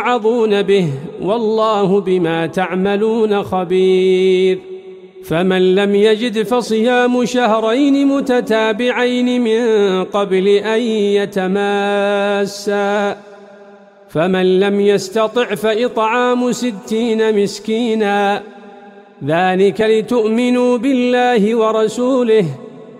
توعظون به والله بما تعملون خبير. فمن لم يجد فصيام شهرين متتابعين من قبل أن يتماسا، فمن لم يستطع فإطعام 60 مسكينا، ذلك لتؤمنوا بالله ورسوله